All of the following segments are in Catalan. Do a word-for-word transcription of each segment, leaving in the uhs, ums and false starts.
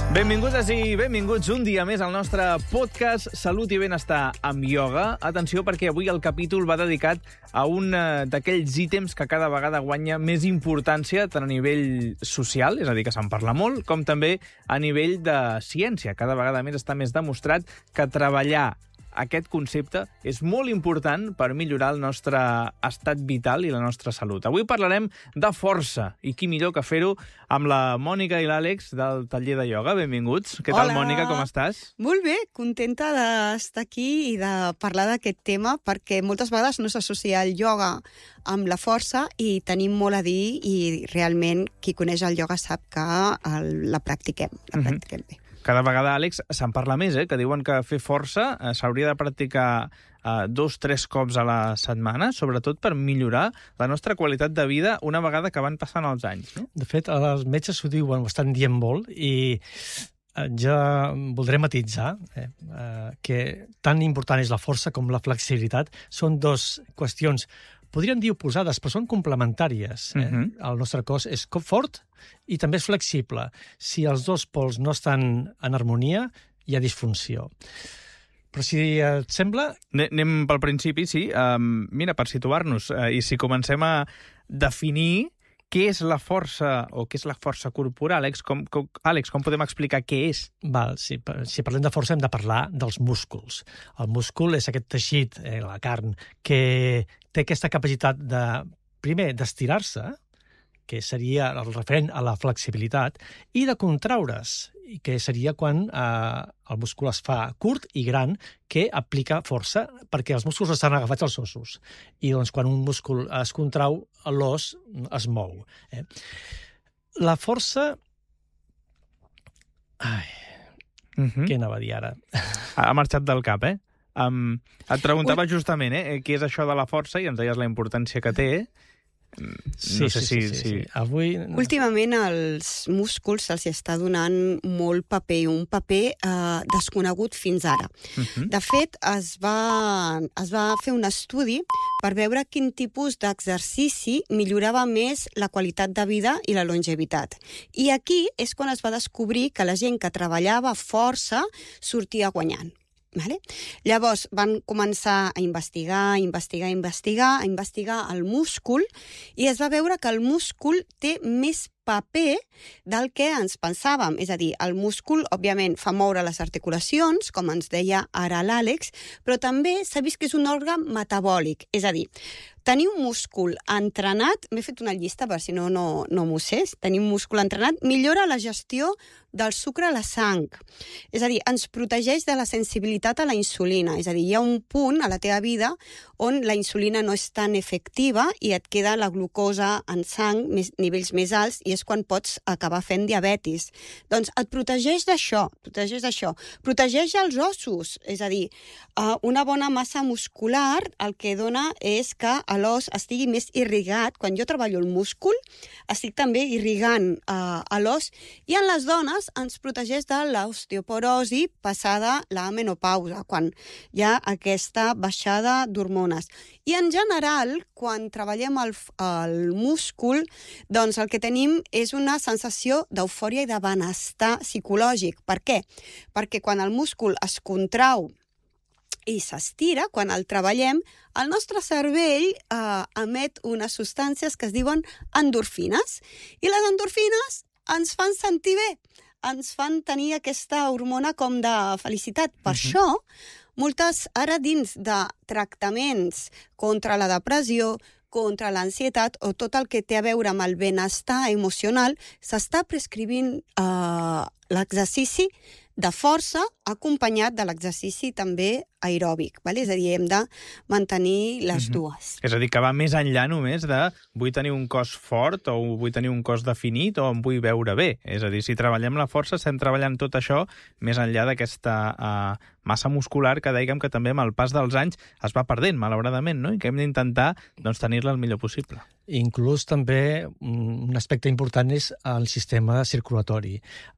Benvingudes i benvinguts un dia més al nostre podcast Salut i Benestar amb ioga. Atenció, perquè avui el capítol va dedicat a un uh, d'aquells ítems que cada vegada guanya més importància tant a nivell social, és a dir, que se'n parla molt, com també a nivell de ciència. Cada vegada més està més demostrat que treballar aquest concepte és molt important per millorar el nostre estat vital i la nostra salut. Avui parlarem de força, i qui millor que fer-ho amb la Mònica i l'Àlex del taller de ioga. Benvinguts. Què tal, Hola. Mònica, com estàs? Molt bé, contenta d'estar aquí i de parlar d'aquest tema, perquè moltes vegades no s'associa el ioga amb la força i tenim molt a dir, i realment qui coneix el ioga sap que el, la practiquem, la practiquem bé. Cada vegada, Àlex, se'n parla més, eh? Que diuen que fer força eh, s'hauria de practicar eh, dos, tres cops a la setmana, sobretot per millorar la nostra qualitat de vida una vegada que van passant els anys, no? De fet, els metges ho diuen, ho estan dient molt, i ja voldré matitzar eh, eh, que tan important és la força com la flexibilitat. Són dues qüestions, podríem dir oposades, però són complementàries. Eh? Uh-huh. El nostre cos és fort i també és flexible. Si els dos pols no estan en harmonia, hi ha disfunció. Però si et sembla... Anem pel principi, sí. Um, mira, per situar-nos, uh, i si comencem a definir què és la força o què és la força corporal, Àlex, com, com, Àlex, com podem explicar què és? Val, si, si parlem de força hem de parlar dels músculs. El múscul és aquest teixit, eh, la carn, que té aquesta capacitat de, primer, d'estirar-se, que seria el referent a la flexibilitat, i de contraure's, que seria quan eh, el múscul es fa curt i gran, que aplica força, perquè els músculs estan agafats als ossos. I doncs quan un múscul es contrau, l'os es mou. Eh? La força... Ai, uh-huh. Què anava a dir ara? Ha marxat del cap, eh? Um, et preguntava Ui. justament eh, què és això de la força i ens deies la importància que té. Sí, no sé sí, si, sí, sí, si... sí. Avui... Últimament als músculs se'ls està donant molt paper, un paper eh, desconegut fins ara. Uh-huh. De fet, es va, es va fer un estudi per veure quin tipus d'exercici millorava més la qualitat de vida i la longevitat. I aquí és quan es va descobrir que la gent que treballava força sortia guanyant. Vale? Llavors van començar a investigar, investigar, investigar, a investigar el múscul, i es va veure que el múscul té més paper del que ens pensàvem. És a dir, el múscul, òbviament, fa moure les articulacions, com ens deia ara l'Àlex, però també s'ha vist que és un òrgan metabòlic. És a dir, tenir un múscul entrenat, m'he fet una llista per si no, no, no m'ho sé, tenir un múscul entrenat millora la gestió del sucre a la sang. És a dir, ens protegeix de la sensibilitat a la insulina. És a dir, hi ha un punt a la teva vida on la insulina no és tan efectiva i et queda la glucosa en sang, més, nivells més alts, i és quan pots acabar fent diabetis. Doncs et protegeix d'això, protegeix d'això. Protegeix els ossos, és a dir, una bona massa muscular el que dona és que l'os estigui més irrigat. Quan jo treballo el múscul, estic també irrigant uh, l'os, i en les dones ens protegeix de l'osteoporosi passada la menopausa, quan hi ha aquesta baixada d'hormones. I en general, quan treballem el, el múscul, doncs el que tenim és una sensació d'eufòria i de benestar psicològic. Per què? Perquè quan el múscul es contrau i s'estira, quan el treballem, el nostre cervell eh, emet unes substàncies que es diuen endorfines, i les endorfines ens fan sentir bé, ens fan tenir aquesta hormona com de felicitat. Per uh-huh. això, moltes, ara dins de tractaments contra la depressió, contra l'ansietat o tot el que té a veure amb el benestar emocional, s'està prescrivint eh, l'exercici de força acompanyat de l'exercici també aeròbic. Vale? És a dir, hem de mantenir les uh-huh. dues. És a dir, que va més enllà només de vull tenir un cos fort o vull tenir un cos definit o em vull veure bé. És a dir, si treballem la força, estem treballant tot això més enllà d'aquesta uh, massa muscular que dèiem que també amb el pas dels anys es va perdent, malauradament, no? I que hem d'intentar doncs, tenir-la el millor possible. Inclús també un aspecte important és el sistema circulatori.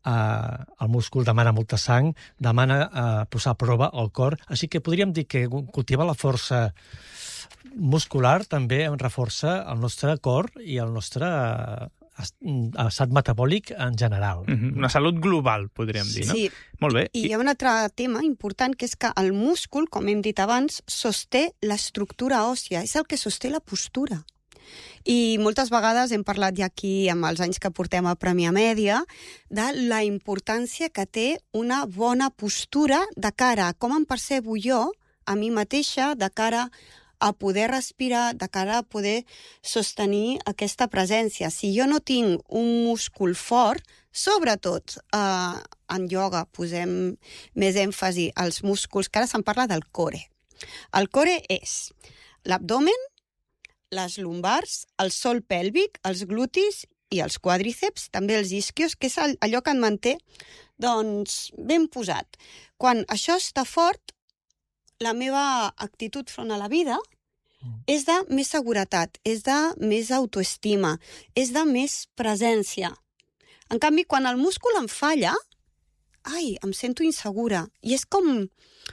Uh, el múscul demana molta sang, demana uh, posar a prova el cor, així que podríem dir que cultivar la força muscular també reforça el nostre cor i el nostre estat metabòlic en general. Mm-hmm. Una salut global, podríem dir, no? Sí. Molt bé. I hi ha un altre tema important, que és que el múscul, com hem dit abans, sosté l'estructura òssia, és el que sosté la postura. I moltes vegades hem parlat ja aquí, amb els anys que portem a Premià Mèdia, de la importància que té una bona postura de cara a com em percebo jo, a mi mateixa, de cara a poder respirar, de cara a poder sostenir aquesta presència. Si jo no tinc un múscul fort, sobretot eh, en ioga posem més èmfasi als músculs, que ara se'n parla del core. El core és l'abdomen, les lumbars, el sòl pèlvic, els glutis i els quàdriceps, també els isquios, que és allò que en manté doncs, ben posat. Quan això està fort, la meva actitud front a la vida és de més seguretat, és de més autoestima, és de més presència. En canvi, quan el múscul em falla, ai, em sento insegura. I és com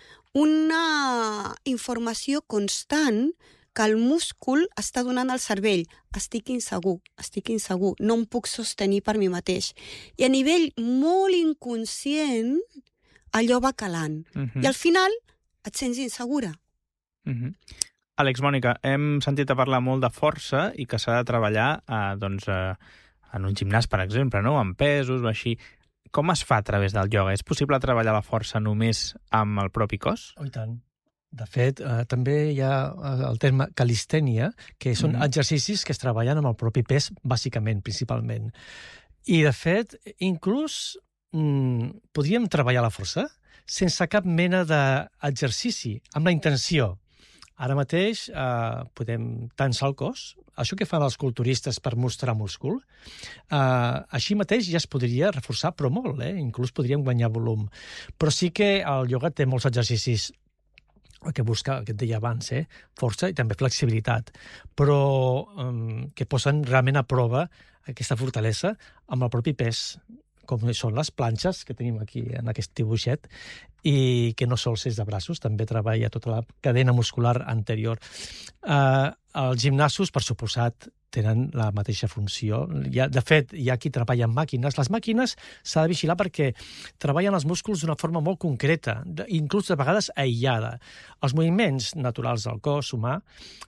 una informació constant que el múscul està donant al cervell. Estic insegur, estic insegur, no em puc sostenir per mi mateix. I a nivell molt inconscient, allò va calant. Uh-huh. I al final et sents insegura. Uh-huh. Àlex, Mònica, hem sentit a parlar molt de força i que s'ha de treballar eh, doncs, eh, en un gimnàs, per exemple, no? Amb pesos o així. Com es fa a través del ioga? És possible treballar la força només amb el propi cos? Oh, i tant. De fet, eh, també hi ha el terme calistènia, que són mm-hmm. exercicis que es treballen amb el propi pes, bàsicament, principalment. I, de fet, inclús mm, podríem treballar la força sense cap mena d'exercici, amb la intenció. Ara mateix eh, podem tensar el cos, això que fan els culturistes per mostrar múscul, eh, així mateix ja es podria reforçar, però molt, eh? Inclús podríem guanyar volum. Però sí que el ioga té molts exercicis el que busca, el que et deia abans, eh? Força i també flexibilitat, però eh, que posen realment a prova aquesta fortalesa amb el propi pes, com són les planxes que tenim aquí en aquest dibuixet, i que no sols és de braços, també treballa tota la cadena muscular anterior. Eh, els gimnasos, per suposat, tenen la mateixa funció. Hi ha, de fet, hi ha qui treballa amb màquines. Les màquines s'ha de vigilar perquè treballen els músculs d'una forma molt concreta, inclús de vegades aïllada. Els moviments naturals del cos humà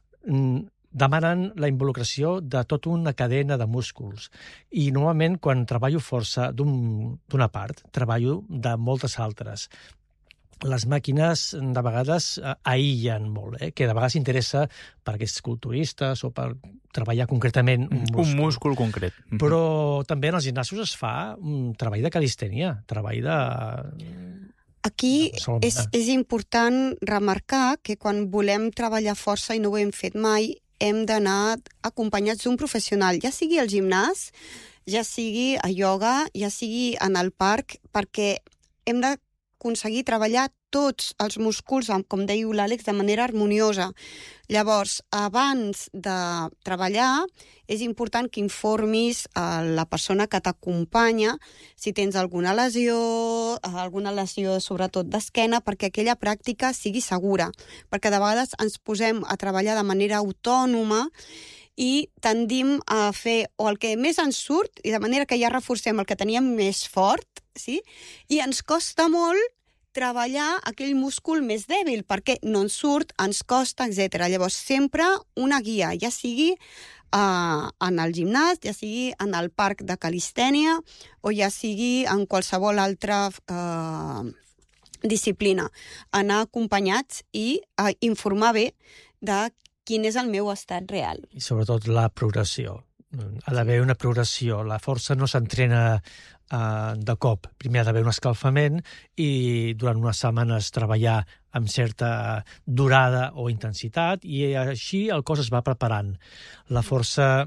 demanen la involucració de tota una cadena de músculs. I normalment, quan treballo força d'una un, part, treballo de moltes altres. Les màquines, de vegades, aïllen molt, eh? Que de vegades interessa per aquests culturistes o per treballar concretament un múscul. Un múscul concret. Però també en els gimnasos es fa un treball de calistènia, treball de... Aquí és, és important remarcar que quan volem treballar força i no ho hem fet mai, hem d'anar acompanyats d'un professional, ja sigui al gimnàs, ja sigui a ioga, ja sigui en el parc, perquè hem d'aconseguir treballar tots els músculs, com deia l'Àlex, de manera harmoniosa. Llavors, abans de treballar, és important que informis a la persona que t'acompanya si tens alguna lesió, alguna lesió sobretot d'esquena, perquè aquella pràctica sigui segura. Perquè de vegades ens posem a treballar de manera autònoma i tendim a fer o el que més ens surt, i de manera que ja reforcem el que teníem més fort, sí? I ens costa molt treballar aquell múscul més dèbil, perquè no ens surt, ens costa, etcètera. Llavors, sempre una guia, ja sigui uh, en el gimnàs, ja sigui en el parc de calistènia, o ja sigui en qualsevol altra uh, disciplina. Anar acompanyats i uh, informar bé de quin és el meu estat real. I sobretot la progressió. Ha d'haver una progressió. La força no s'entrena uh, de cop. Primer ha d'haver un escalfament i durant unes setmanes treballar amb certa durada o intensitat i així el cos es va preparant. La força,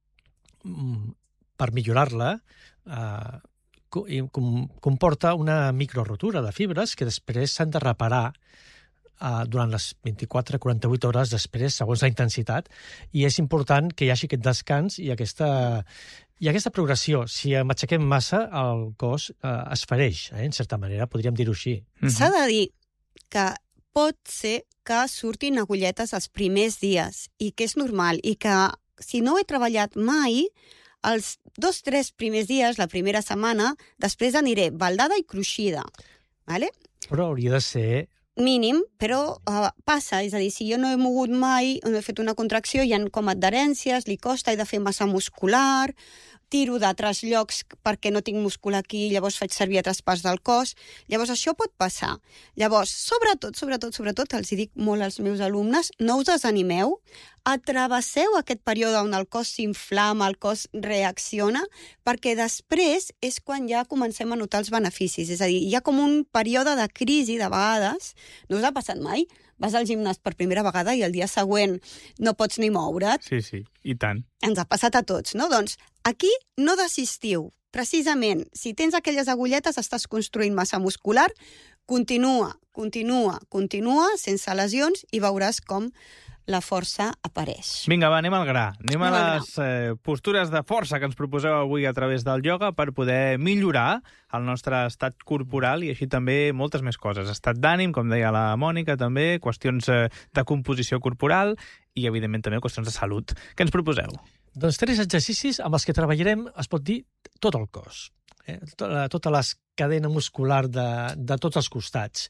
per millorar-la, uh, comporta una microrotura de fibres que després s'han de reparar Uh, durant les vint-i-quatre a quaranta-vuit hores després, segons la intensitat, i és important que hi hagi aquest descans i aquesta, i aquesta progressió. Si m'aixequem massa, el cos uh, es fereix, eh? En certa manera, podríem dir-ho així. Mm-hmm. S'ha de dir que pot ser que surtin agulletes els primers dies i que és normal i que si no he treballat mai, els dos, tres primers dies, la primera setmana, després aniré baldada i cruixida. Vale? Però hauria de ser... mínim, però uh, passa, és a dir, si jo no he mogut mai, no he fet una contracció, hi ha com adherències, li costa, he de fer massa muscular, tiro d'altres llocs perquè no tinc múscul aquí, llavors faig servir altres parts del cos. Llavors, això pot passar. Llavors, sobretot, sobretot, sobretot, els dic molt als meus alumnes, no us desanimeu, atravesseu aquest període on el cos s'inflama, el cos reacciona, perquè després és quan ja comencem a notar els beneficis. És a dir, hi ha com un període de crisi, de vegades, no us ha passat mai? Vas al gimnàs per primera vegada i el dia següent no pots ni moure't. Sí, sí, i tant. Ens ha passat a tots, no? Doncs aquí no desistiu. Precisament, si tens aquelles agulletes, estàs construint massa muscular, continua, continua, continua, sense lesions, i veuràs com la força apareix. Vinga, va, anem al gra. Anem a les eh, postures de força que ens proposeu avui a través del ioga per poder millorar el nostre estat corporal i així també moltes més coses. Estat d'ànim, com deia la Mònica, també, qüestions eh, de composició corporal i, evidentment, també qüestions de salut. Què ens proposeu? Doncs tres exercicis amb els que treballarem, es pot dir, tot el cos. Eh? Tota, tota la cadena muscular de, de tots els costats.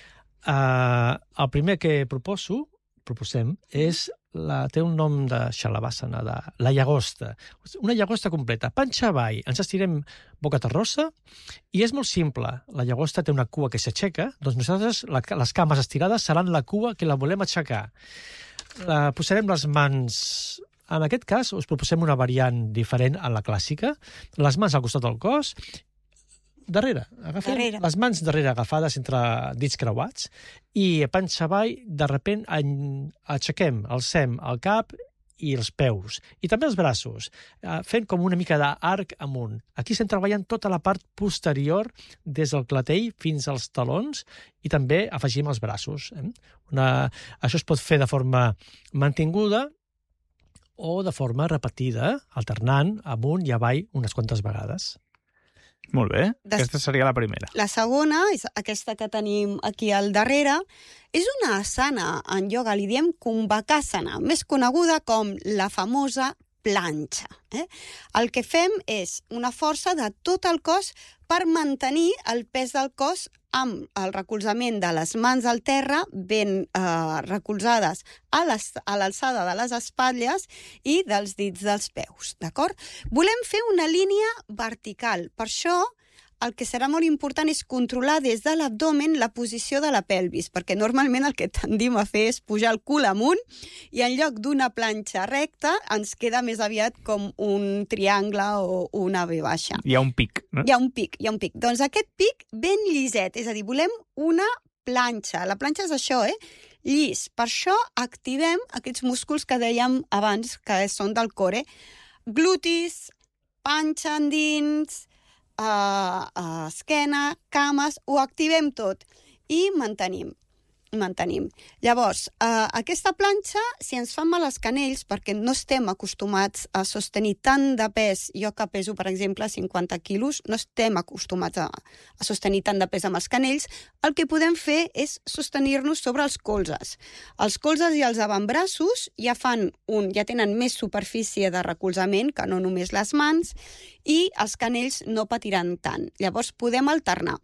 Uh, el primer que proposo proposem és la, té un nom de Shalabhasana, de la llagosta. Una llagosta completa. Panxa avall, ens estirem boca terrossa i és molt simple. La llagosta té una cua que s'aixeca, doncs nosaltres la, les cames estirades seran la cua que la volem aixecar. La, posarem les mans... En aquest cas us proposem una variant diferent a la clàssica. Les mans al costat del cos, darrere, agafem darrere. Les mans darrere agafades entre dits creuats i a panxa avall, de repent aixequem, alcem el cap i els peus, i també els braços, fent com una mica d'arc amunt. Aquí estem treballant tota la part posterior, des del clatell fins als talons, i també afegim els braços. Una... Això es pot fer de forma mantinguda o de forma repetida, alternant amunt i avall unes quantes vegades. Molt bé, Des... aquesta seria la primera. La segona, és aquesta que tenim aquí al darrere, és una asana en ioga, li diem Kumbhakasana, més coneguda com la famosa planxa. Eh? El que fem és una força de tot el cos per mantenir el pes del cos amb el recolzament de les mans al terra, ben eh, recolzades a l'alçada de les espatlles i dels dits dels peus, d'acord? Volem fer una línia vertical, per això el que serà molt important és controlar des de l'abdomen la posició de la pelvis, perquè normalment el que tendim a fer és pujar el cul amunt i en lloc d'una planxa recta ens queda més aviat com un triangle o una V baixa. Hi ha un pic, no? Hi ha un pic, hi ha un pic. Doncs aquest pic ben lliset, és a dir, volem una planxa. La planxa és això, eh? Llis. Per això activem aquests músculs que dèiem abans, que són del core. Glutis, panxa endins, Uh, uh, esquena, cames, ho activem tot i mantenim, mantenim. Llavors, uh, aquesta planxa, si ens fan mal els canells, perquè no estem acostumats a sostenir tant de pes, jo que peso, per exemple, cinquanta quilos, no estem acostumats a, a sostenir tant de pes amb els canells, el que podem fer és sostenir-nos sobre els colzes. Els colzes i els avantbraços ja fan un, ja tenen més superfície de recolzament que no només les mans, i els canells no patiran tant. Llavors podem alternar.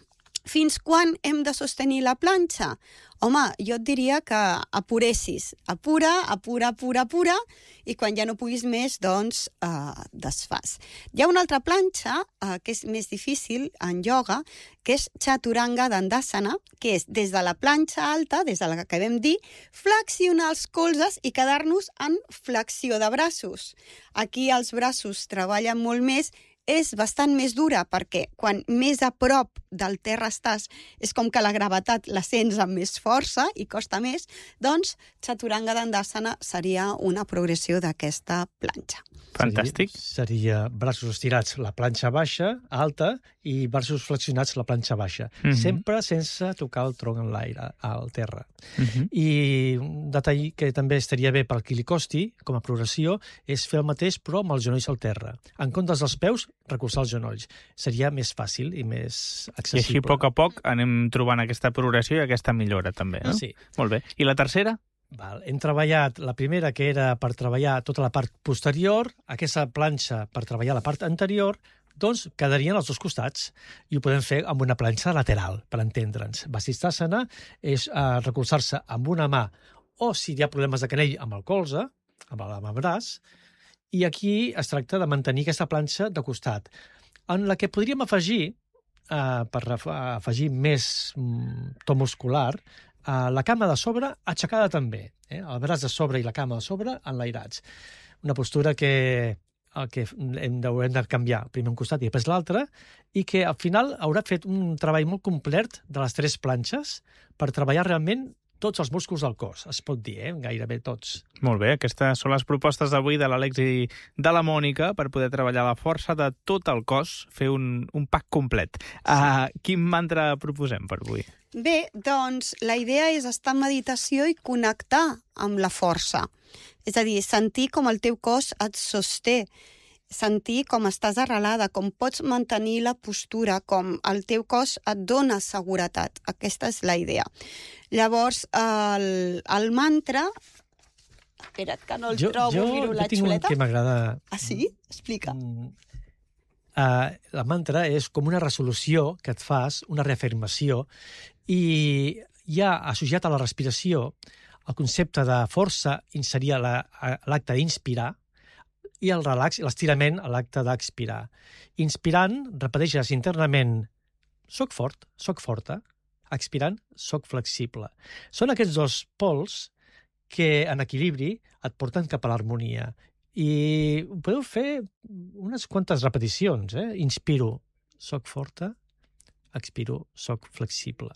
Fins quan hem de sostenir la planxa? Home, jo et diria que apuressis. Apura, apura, apura, apura, i quan ja no puguis més, doncs eh, desfas. Hi ha una altra planxa eh, que és més difícil en ioga, que és Chaturanga Dandasana, que és des de la planxa alta, des de la que vam dir, flexionar els colzes i quedar-nos en flexió de braços. Aquí els braços treballen molt més, és bastant més dura perquè quan més a prop del terra estàs és com que la gravetat la sents amb més força i costa més, doncs Chaturanga Dandasana seria una progressió d'aquesta planxa. Fantàstic. Seria, seria braços estirats, la planxa baixa, alta, i braços flexionats, la planxa baixa. Mm-hmm. Sempre sense tocar el tronc en l'aire, al terra. Mm-hmm. I un detall que també estaria bé per qui li costi, com a progressió, és fer el mateix però amb els genolls al terra. En comptes dels peus, recolzar els genolls. Seria més fàcil i més accessible. I així, a poc a poc, anem trobant aquesta progressió i aquesta millora, també, no? Sí. Molt bé. I la tercera? Val. Hem treballat la primera, que era per treballar tota la part posterior, aquesta planxa per treballar la part anterior, doncs quedarien als dos costats i ho podem fer amb una planxa lateral, per entendre'ns. Vasisthasana és uh, recolzar-se amb una mà o, si hi ha problemes de canell, amb el colze, amb l'avantbraç, i aquí es tracta de mantenir aquesta planxa de costat, en la que podríem afegir, uh, per afegir més mm, to muscular, Uh, la cama de sobre aixecada també, eh? El braç de sobre i la cama de sobre enlairats. Una postura que, el que hem de, hem de canviar primer un costat i després l'altre, i que al final haurà fet un treball molt complet de les tres planxes per treballar realment tots els músculs del cos, es pot dir, eh? Gairebé tots. Molt bé, aquestes són les propostes d'avui de l'Àlex i de la Mònica per poder treballar la força de tot el cos, fer un, un pack complet. Uh, quin mantra proposem per avui? Bé, doncs la idea és estar en meditació i connectar amb la força. És a dir, sentir com el teu cos et sosté, sentir com estàs arrelada, com pots mantenir la postura, com el teu cos et dona seguretat. Aquesta és la idea. Llavors, el, el mantra... Espera't, que no el jo, trobo, jo, miro la jo tinc xuleta. un que m'agrada... Ah, sí? Explica. Mm, uh, la mantra és com una resolució que et fas, una reafirmació, i hi ha associat a la respiració el concepte de força seria l'acte d'inspirar i el relax, l'estirament, a l'acte d'expirar. Inspirant, repeteixes internament soc fort, soc forta, expirant, soc flexible. Són aquests dos pols que en equilibri et porten cap a l'harmonia. I podeu fer unes quantes repeticions. Eh? Inspiro, soc forta, expiro, soc flexible.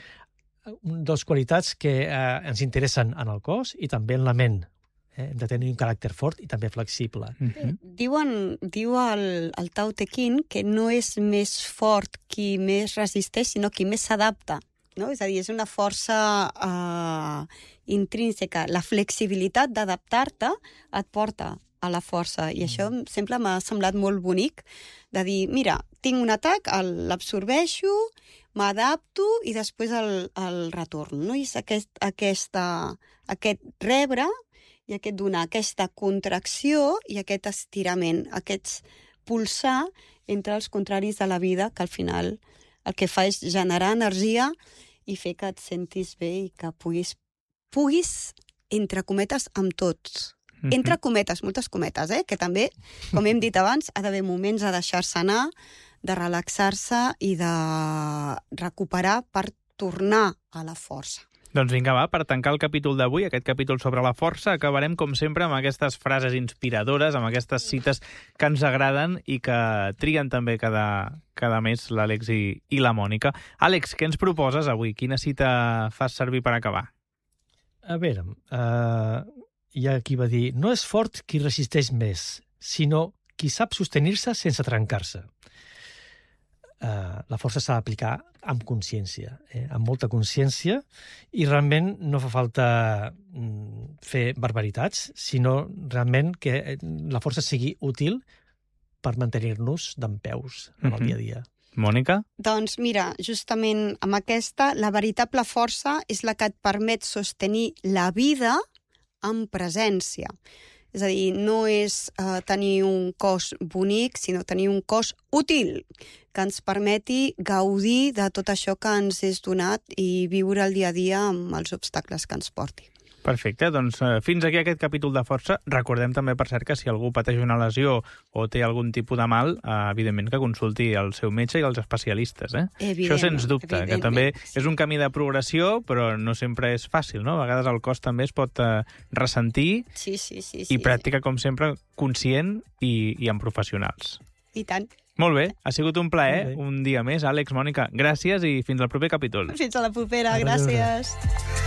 Dos qualitats que eh, ens interessen en el cos i també en la ment. Eh? Hem de tenir un caràcter fort i també flexible. Mm-hmm. Diuen, diu el, el Tao Te Ching que no és més fort qui més resisteix, sinó qui més s'adapta. No? És a dir, és una força eh, intrínseca. La flexibilitat d'adaptar-te et porta a la força. I això sempre m'ha semblat molt bonic, de dir, mira, tinc un atac, l'absorbeixo, m'adapto i després el, el retorn. No? I és aquest, aquesta, aquest rebre i aquest donar, aquesta contracció i aquest estirament, aquest pulsar entre els contraris de la vida, que al final el que fa és generar energia i fer que et sentis bé i que puguis, puguis entre cometes, amb tots. Mm-hmm. Entre cometes, moltes cometes, eh? Que també, com hem dit abans, ha d'haver moments a deixar-se anar, de relaxar-se i de recuperar per tornar a la força. Doncs vinga, va, per tancar el capítol d'avui, aquest capítol sobre la força, acabarem, com sempre, amb aquestes frases inspiradores, amb aquestes cites que ens agraden i que triguen també cada, cada mes l'Àlex i, i la Mònica. Àlex, què ens proposes avui? Quina cita fas servir per acabar? A veure, uh, hi ha qui va dir, no és fort qui resisteix més, sinó qui sap sostenir-se sense trencar-se. Uh, la força s'ha d'aplicar amb consciència, eh? amb molta consciència, i realment no fa falta mm, fer barbaritats, sinó realment que la força sigui útil per mantenir-nos dempeus en el dia a dia. Mònica? Doncs mira, justament amb aquesta, la veritable força és la que et permet sostenir la vida amb presència. És a dir, no és uh, tenir un cos bonic, sinó tenir un cos útil, que ens permeti gaudir de tot això que ens és donat i viure el dia a dia amb els obstacles que ens porti. Perfecte, doncs eh, fins aquí aquest capítol de força. Recordem també, per cert, que si algú pateix una lesió o té algun tipus de mal, eh, evidentment que consulti el seu metge i els especialistes. Eh? Això sens dubte, que també és un camí de progressió, però no sempre és fàcil, no? A vegades el cos també es pot eh, ressentir sí, sí, sí, sí, i pràctica, com sempre, conscient i, i amb professionals. I tant. Molt bé, ha sigut un plaer, un dia més. Àlex, Mònica, gràcies i fins al proper capítol. Fins a la propera, gràcies.